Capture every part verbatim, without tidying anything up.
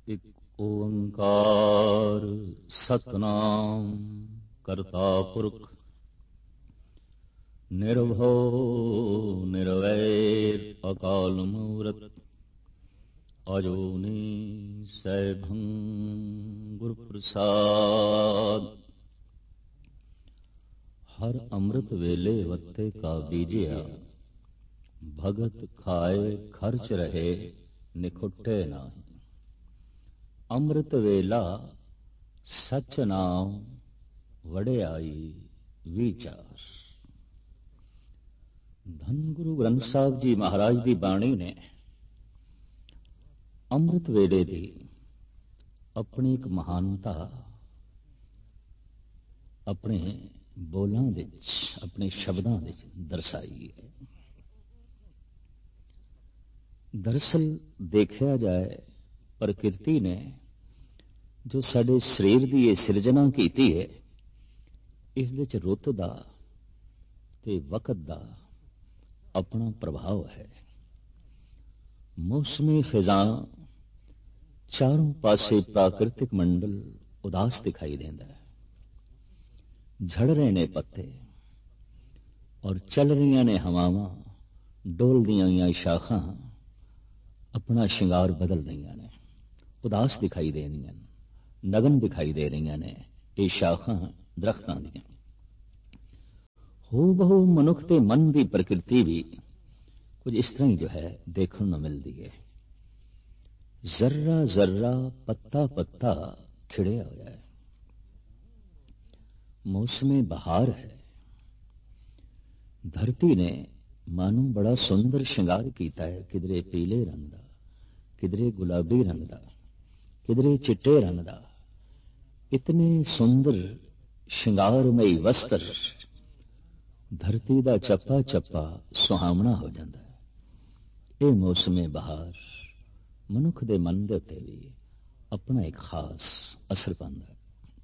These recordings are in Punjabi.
ਇਕ ਓੰਕਾਰ ਸਤਿਨਾਮ ਕਰਤਾ ਪੁਰਖ ਨਿਰਭਉ ਨਿਰਵੈਰ ਅਕਾਲ ਮੂਰਤ ਅਜੂਨੀ ਸੈਭੰ ਗੁਰ ਪ੍ਰਸਾਦ। ਹਰ ਅੰਮ੍ਰਿਤ ਵੇਲੇ ਵੱਤੇ ਕਾ ਬੀਜਿਆ, ਭਗਤ ਖਾਏ ਖਰਚ ਰਹੇ ਨਿਖੁੱਟੇ ਨਾਹੀਂ। ਅੰਮ੍ਰਿਤ ਵੇਲਾ ਸਚ ਨਾਮ ਵਡਿਆਈ ਵਿਚਾਰ। ਧੰਨ ਗੁਰੂ ਗ੍ਰੰਥ ਸਾਹਿਬ ਜੀ ਮਹਾਰਾਜ ਦੀ ਬਾਣੀ ਨੇ ਅੰਮ੍ਰਿਤ ਵੇਲੇ ਦੀ ਆਪਣੀ ਇੱਕ ਮਹਾਨਤਾ ਆਪਣੇ ਬੋਲਾਂ ਵਿੱਚ, ਆਪਣੇ ਸ਼ਬਦਾਂ ਵਿੱਚ ਦਰਸਾਈ ਹੈ। ਦਰਅਸਲ ਦੇਖਿਆ ਜਾਏ, ਪ੍ਰਕਿਰਤੀ ਨੇ ਜੋ ਸਾਡੇ ਸਰੀਰ ਦੀ ਇਹ ਸਿਰਜਣਾ ਕੀਤੀ ਹੈ, ਇਸ ਦੇ 'ਚ ਰੁੱਤ ਦਾ ਤੇ ਵਕਤ ਦਾ ਆਪਣਾ ਪ੍ਰਭਾਵ ਹੈ। ਮੌਸਮੀ ਫਿਜ਼ਾਂ, ਚਾਰੋਂ ਪਾਸੇ ਪ੍ਰਾਕਿਰਤਿਕ ਮੰਡਲ ਉਦਾਸ ਦਿਖਾਈ ਦਿੰਦਾ ਹੈ। ਝੜ ਰਹੇ ਨੇ ਪੱਤੇ ਔਰ ਚੱਲ ਰਹੀਆਂ ਨੇ ਹਵਾਵਾਂ, ਡੋਲਦੀਆਂ ਹੋਈਆਂ ਸ਼ਾਖਾਂ ਆਪਣਾ ਸ਼ਿੰਗਾਰ ਬਦਲ ਰਹੀਆਂ ਨੇ, ਉਦਾਸ ਦਿਖਾਈ ਦੇ ਰਹੀਆਂ ਨੇ, ਨਗਨ ਦਿਖਾਈ ਦੇ ਰਹੀਆਂ ਨੇ ਇਹ ਸ਼ਾਖਾਂ ਦਰਖਤਾਂ ਦੀਆਂ। ਹੋ ਬਹੁ ਮਨੁੱਖ ਦੇ ਮਨ ਦੀ ਪ੍ਰਕਿਰਤੀ ਵੀ ਕੁਝ ਇਸ ਤਰ੍ਹਾਂ ਹੀ ਜੋ ਹੈ ਦੇਖਣ ਨੂੰ ਮਿਲਦੀ ਹੈ। ਜ਼ਰਰਾ ਜ਼ਰਰਾ, ਪੱਤਾ ਪੱਤਾ ਖਿੜਿਆ ਹੋਇਆ ਹੈ। ਮੌਸਮੇ ਬਹਾਰ ਹੈ। ਧਰਤੀ ਨੇ ਮਾਨੂੰ ਬੜਾ ਸੁੰਦਰ ਸ਼ਿੰਗਾਰ ਕੀਤਾ ਹੈ, ਕਿਧਰੇ ਪੀਲੇ ਰੰਗ ਦਾ, ਕਿਧਰੇ ਗੁਲਾਬੀ ਰੰਗ ਦਾ, ਕਿਧਰੇ ਚਿੱਟੇ ਰੰਗ ਦਾ। ਇਤਨੇ ਸੁੰਦਰ ਸ਼ਿੰਗਾਰਮਈ ਵਸਤਰ, ਧਰਤੀ ਦਾ ਚੱਪਾ ਚੱਪਾ ਸੁਹਾਵਣਾ ਹੋ ਜਾਂਦਾ ਹੈ। ਇਹ ਮੌਸਮੇ ਬਹਾਰ ਮਨੁੱਖ ਦੇ ਮਨ ਦੇ ਉੱਤੇ ਵੀ ਆਪਣਾ ਇੱਕ ਖਾਸ ਅਸਰ ਪਾਉਂਦਾ ਹੈ।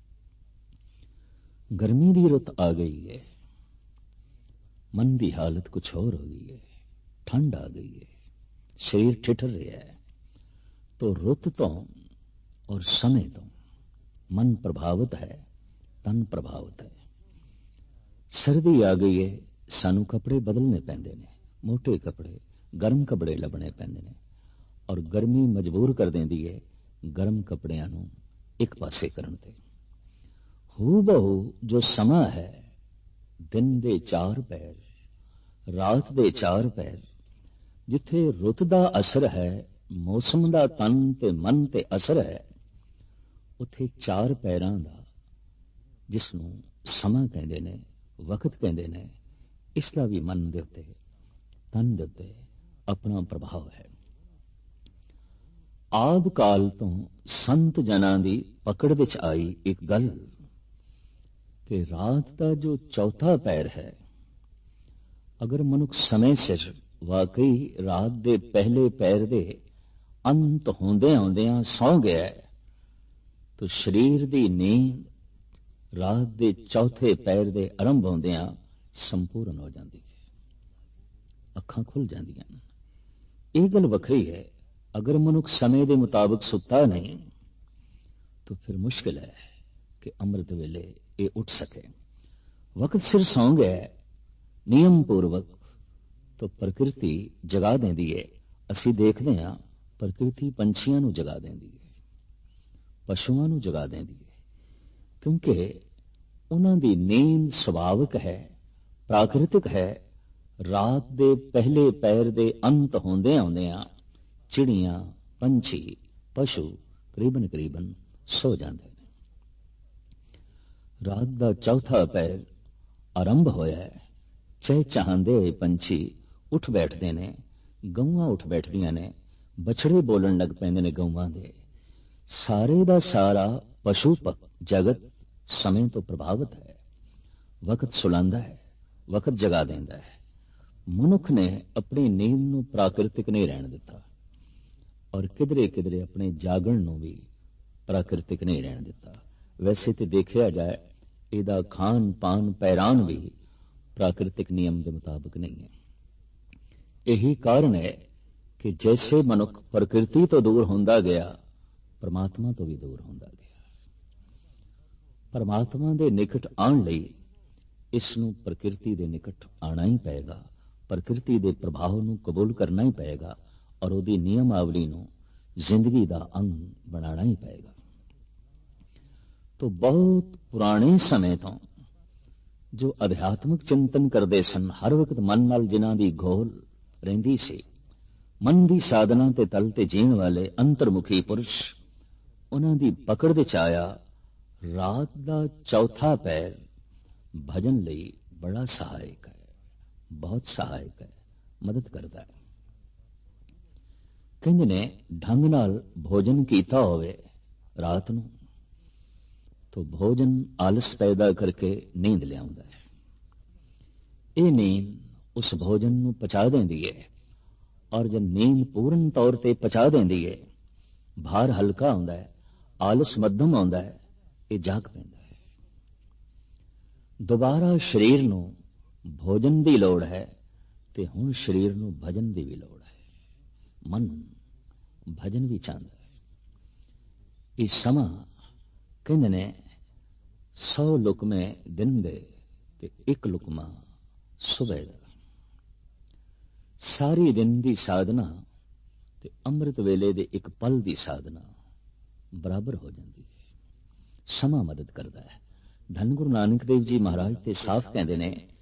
ਗਰਮੀ ਦੀ ਰੁੱਤ ਆ ਗਈ ਹੈ, ਮਨ ਦੀ ਹਾਲਤ ਕੁਛ ਹੋਰ ਹੋ ਗਈ ਹੈ। ਠੰਡ ਆ ਗਈ ਹੈ, ਸਰੀਰ ਠਿਠਰ ਰਿਹਾ ਹੈ। ਤੋ ਰੁੱਤ ਤੋਂ ਔਰ ਸਮੇਂ ਤੋਂ ਮਨ ਪ੍ਰਭਾਵਿਤ ਹੈ, ਤਨ ਪ੍ਰਭਾਵਿਤ ਹੈ। ਸਰਦੀ ਆ ਗਈ ਹੈ, ਸਾਨੂੰ ਕੱਪੜੇ ਬਦਲਣੇ ਪੈਂਦੇ ਨੇ, ਮੋਟੇ ਕੱਪੜੇ, ਗਰਮ ਕੱਪੜੇ ਲੱਭਣੇ ਪੈਂਦੇ ਨੇ। ਔਰ ਗਰਮੀ ਮਜਬੂਰ ਕਰ ਦਿੰਦੀ ਹੈ ਗਰਮ ਕੱਪੜਿਆਂ ਨੂੰ ਇੱਕ ਪਾਸੇ ਕਰਨ ਤੇ। ਹੂ ਬਹੁ ਜੋ ਸਮਾਂ ਹੈ, ਦਿਨ ਦੇ ਚਾਰ ਪਹਿਰ, ਰਾਤ ਦੇ ਚਾਰ ਪਹਿਰ, ਜਿੱਥੇ ਰੁੱਤ ਦਾ ਅਸਰ ਹੈ, ਮੌਸਮ ਦਾ ਤਨ ਤੇ ਮਨ ਤੇ ਅਸਰ ਹੈ, ਉੱਥੇ ਚਾਰ ਪਹਿਰਾਂ ਦਾ, ਜਿਸ ਨੂੰ ਸਮਾਂ ਕਹਿੰਦੇ ਨੇ, ਵਕਤ ਕਹਿੰਦੇ ਨੇ, ਇਸ ਦਾ ਵੀ ਮਨ ਦੇ ਉੱਤੇ, ਤਨ ਦੇ ਉੱਤੇ ਆਪਣਾ ਪ੍ਰਭਾਵ ਹੈ। ਆਦਿ ਕਾਲ ਤੋਂ ਸੰਤ ਜਨਾਂ ਦੀ ਪਕੜ ਵਿੱਚ ਆਈ ਇੱਕ ਗੱਲ ਕਿ ਰਾਤ ਦਾ ਜੋ ਚੌਥਾ ਪਹਿਰ ਹੈ, ਅਗਰ ਮਨੁੱਖ ਸਮੇਂ ਸਿਰ ਵਾਕਈ ਰਾਤ ਦੇ ਪਹਿਲੇ ਪਹਿਰ ਦੇ ਅੰਤ ਹੁੰਦਿਆਂ ਹੁੰਦਿਆਂ ਸੌਂ ਗਿਆ ਤਾਂ ਸਰੀਰ ਦੀ ਨੀਂਦ ਰਾਤ ਦੇ ਚੌਥੇ ਪਹਿਰ ਦੇ ਆਰੰਭ ਹੁੰਦਿਆਂ ਸੰਪੂਰਨ ਹੋ ਜਾਂਦੀ ਹੈ। ਅੱਖਾਂ ਖੁੱਲ ਜਾਂਦੀਆਂ ਨੇ। ਇਹ ਗੱਲ ਵੱਖਰੀ ਹੈ, ਅਗਰ ਮਨੁੱਖ ਸਮੇਂ ਦੇ ਮੁਤਾਬਕ ਸੁੱਤਾ ਨਹੀਂ ਤਾਂ ਫਿਰ ਮੁਸ਼ਕਿਲ ਹੈ ਕਿ ਅੰਮ੍ਰਿਤ ਵੇਲੇ ਇਹ ਉੱਠ ਸਕੇ। ਵਕਤ ਸਿਰ ਸੌਂ ਗਿਆ ਨਿਯਮ ਪੂਰਵਕ ਤਾਂ ਪ੍ਰਕਿਰਤੀ ਜਗਾ ਦਿੰਦੀ ਹੈ। ਅਸੀਂ ਦੇਖਦੇ ਹਾਂ ਪ੍ਰਕਿਰਤੀ ਪੰਛੀਆਂ ਨੂੰ ਜਗਾ ਦਿੰਦੀ ਹੈ, ਪਸ਼ੂਆਂ ਨੂੰ ਜਗਾ ਦਿੰਦੀ ਹੈ, ਕਿਉਂਕਿ ਉਹਨਾਂ ਦੀ ਨੀਂਦ ਸੁਭਾਵਿਕ ਹੈ, ਪ੍ਰਾਕਿਰਤਿਕ ਹੈ। ਰਾਤ ਦੇ ਪਹਿਲੇ ਪਹਿਰ ਦੇ ਅੰਤ ਹੁੰਦਿਆਂ ਹੁੰਦਿਆਂ ਚਿੜੀਆਂ, ਪੰਛੀ, ਪਸ਼ੂ ਕਰੀਬਨ ਕਰੀਬਨ ਸੋ ਜਾਂਦੇ ਨੇ। ਰਾਤ ਦਾ ਚੌਥਾ ਪਹਿਰ ਆਰੰਭ ਹੋਇਆ ਹੈ। ਚਹਿਚਹਾਉਂਦੇ ਹੋਏ ਪੰਛੀ ਉੱਠ ਬੈਠਦੇ ਨੇ, ਗਊਆਂ ਉੱਠ ਬੈਠਦੀਆਂ ਨੇ, ਬਛੜੇ ਬੋਲਣ ਲੱਗ ਪੈਂਦੇ ਨੇ ਗਊਆਂ ਦੇ। ਸਾਰੇ ਦਾ ਸਾਰਾ ਪਸ਼ੂ ਜਗਤ ਸਮੇਂ ਤੋਂ ਪ੍ਰਭਾਵਿਤ ਹੈ। ਵਕਤ ਸੁਲਾਂਦਾ ਹੈ, ਵਕਤ ਜਗਾ ਦਿੰਦਾ ਹੈ। ਮਨੁੱਖ ਨੇ ਆਪਣੀ ਨੀਂਦ ਨੂੰ ਪ੍ਰਾਕਿਰਤਿਕ ਨਹੀਂ ਰਹਿਣ ਦਿੱਤਾ ਔਰ ਕਿਧਰੇ ਕਿਧਰੇ ਆਪਣੇ ਜਾਗਣ ਨੂੰ ਵੀ ਪ੍ਰਾਕਿਰਤਿਕ ਨਹੀਂ ਰਹਿਣ ਦਿੱਤਾ। ਵੈਸੇ ਤੇ ਦੇਖਿਆ ਜਾਏ ਇਹਦਾ ਖਾਨ ਪਾਨ ਪਹਿਰਾਨ ਵੀ ਪ੍ਰਾਕਿਰਤਿਕ ਨਿਯਮ ਦੇ ਮੁਤਾਬਕ ਨਹੀਂ ਹੈ। ਇਹੀ ਕਾਰਨ ਹੈ ਕਿ ਜੈਸੇ ਮਨੁੱਖ ਪ੍ਰਕਿਰਤੀ ਤੋਂ ਦੂਰ ਹੁੰਦਾ ਗਿਆ, ਪਰਮਾਤਮਾ ਤੋਂ ਵੀ ਦੂਰ ਹੁੰਦਾ ਗਿਆ। ਪਰਮਾਤਮਾ ਦੇ ਨਿਕਟ ਆਉਣ ਲਈ ਇਸ ਨੂੰ ਪ੍ਰਕਿਰਤੀ ਦੇ ਨਿਕਟ ਆਉਣਾ ਹੀ ਪਏਗਾ, ਪ੍ਰਕਿਰਤੀ ਦੇ ਪ੍ਰਭਾਵ ਨੂੰ ਕਬੂਲ ਕਰਨਾ ਹੀ ਪਏਗਾ ਔਰ ਉਹਦੀ ਨਿਯਮਾਵਲੀ ਨੂੰ ਜ਼ਿੰਦਗੀ ਦਾ ਅੰਗ ਬਣਾਉਣਾ ਹੀ ਪਏਗਾ। ਤੋ ਬਹੁਤ ਪੁਰਾਣੇ ਸਮੇਂ ਤੋਂ ਜੋ ਅਧਿਆਤਮਿਕ ਚਿੰਤਨ ਕਰਦੇ ਸਨ, ਹਰ ਵਕਤ ਮਨ ਨਾਲ ਜਿਨ੍ਹਾਂ ਦੀ ਘੋਲ ਰਹਿੰਦੀ ਸੀ, ਮਨ ਦੀ ਸਾਧਨਾ ਤੇ ਤਲ ਤੇ ਜੀਣ ਵਾਲੇ ਅੰਤਰਮੁਖੀ ਪੁਰਸ਼, ਉਹਨਾਂ ਦੀ ਪਕੜ ਵਿੱਚ ਆਇਆ ਰਾਤ ਦਾ ਚੌਥਾ ਪਹਿਰ ਭਜਨ ਲਈ ਬੜਾ ਸਹਾਇਕ ਹੈ, ਬਹੁਤ ਸਹਾਇਕ ਹੈ, ਮਦਦ ਕਰਦਾ ਹੈ। ਕਹਿੰਦੇ ਨੇ ਢੰਗ ਨਾਲ ਭੋਜਨ ਕੀਤਾ ਹੋਵੇ ਰਾਤ ਨੂੰ ਤੋ ਭੋਜਨ ਆਲਸ ਪੈਦਾ ਕਰਕੇ ਨੀਂਦ ਲਿਆਉਂਦਾ ਹੈ। ਇਹ ਨੀਂਦ ਉਸ ਭੋਜਨ ਨੂੰ ਪਚਾ ਦਿੰਦੀ ਹੈ ਔਰ ਜਦ ਨੀਂਦ ਪੂਰਨ ਤੌਰ ਤੇ ਪਚਾ ਦਿੰਦੀ ਹੈ, ਭਾਰ ਹਲਕਾ ਹੁੰਦਾ ਹੈ, ਆਲਸ ਮੱਧਮ ਆਉਂਦਾ ਹੈ, ਇਹ ਜਾਗ ਪੈਂਦਾ ਹੈ। ਦੁਬਾਰਾ ਸਰੀਰ ਨੂੰ ਭੋਜਨ ਦੀ ਲੋੜ ਹੈ ਤੇ ਹੁਣ ਸਰੀਰ ਨੂੰ ਭਜਨ ਦੀ ਵੀ ਲੋੜ ਹੈ। ਮਨ ਭਜਨ ਵੀ ਚਾਹੁੰਦਾ ਹੈ। ਇਹ ਸਮਾਂ ਕਹਿੰਦੇ ਨੇ ਸੌ ਲੁਕਮੇ ਦਿਨ ਦੇ ਤੇ ਇੱਕ ਲੁਕਮਾ ਸੁਬਹ ਦਾ। ਸਾਰੀ ਦਿਨ ਦੀ ਸਾਧਨਾ ਤੇ ਅੰਮ੍ਰਿਤ ਵੇਲੇ ਦੇ ਇੱਕ ਪਲ ਦੀ ਸਾਧਨਾ ਬਰਾਬਰ ਹੋ ਜਾਂਦੀ ਹੈ। ਸਮਾਂ ਮਦਦ ਕਰਦਾ ਹੈ। ਧੰਨ ਗੁਰੂ ਨਾਨਕ ਦੇਵ ਜੀ ਮਹਾਰਾਜ ਤੇ ਸਾਫ਼ ਕਹਿੰਦੇ ਨੇ